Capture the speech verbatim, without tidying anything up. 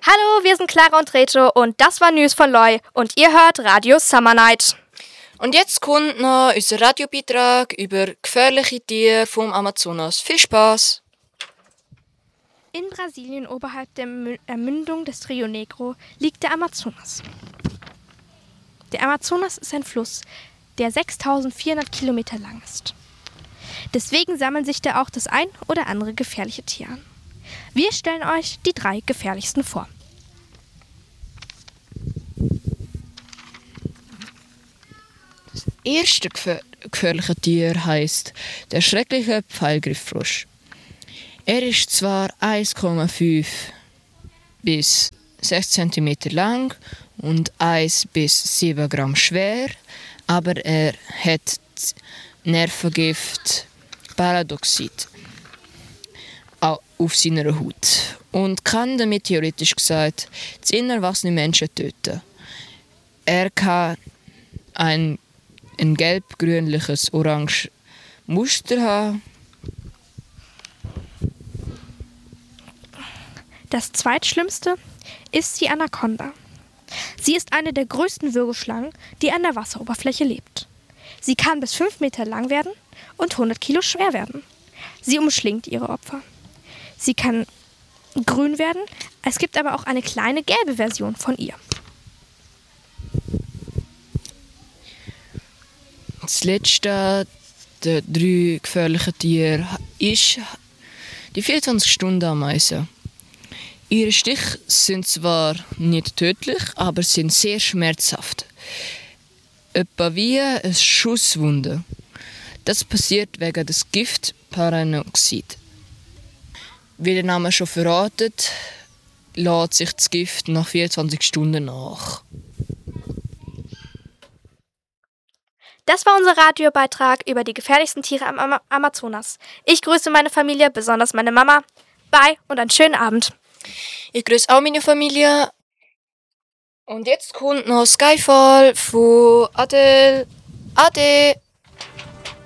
Hallo, wir sind Clara und Reto und das war News von Loi und ihr hört Radio Summer Night. Und jetzt kommt noch unser Radiobeitrag über gefährliche Tiere vom Amazonas. Viel Spaß! In Brasilien oberhalb der Mü- Ermündung des Rio Negro liegt der Amazonas. Der Amazonas ist ein Fluss, der sechstausendvierhundert Kilometer lang ist. Deswegen sammeln sich da auch das ein oder andere gefährliche Tier an. Wir stellen euch die drei gefährlichsten vor. Das erste gefähr- gefährliche Tier heisst der schreckliche Pfeilgrifffrosch. Er ist zwar eins Komma fünf bis sechs Zentimeter lang und eins bis sieben Gramm schwer, aber er hat Nervengift Paradoxid auf seiner Haut und kann damit theoretisch gesagt das erwachsene Menschen töten. Er kann ein, ein gelb-grünliches orange Muster haben. Das zweitschlimmste ist die Anaconda. Sie ist eine der größten Würgeschlangen, die an der Wasseroberfläche lebt. Sie kann bis fünf Meter lang werden und hundert Kilo schwer werden. Sie umschlingt ihre Opfer. Sie kann grün werden, es gibt aber auch eine kleine gelbe Version von ihr. Das letzte der drei gefährlichen Tiere ist die vierundzwanzig-Stunden-Ameise. Ihre Stiche sind zwar nicht tödlich, aber sind sehr schmerzhaft. Etwa wie eine Schusswunde. Das passiert wegen des Gift Paranoxid. Wie der Name schon verratet, lässt sich das Gift nach vierundzwanzig Stunden nach. Das war unser Radiobeitrag über die gefährlichsten Tiere am Ama- Amazonas. Ich grüße meine Familie, besonders meine Mama. Bye und einen schönen Abend. Ich grüße auch meine Familie. Und jetzt kommt noch Skyfall von Adele. Ade!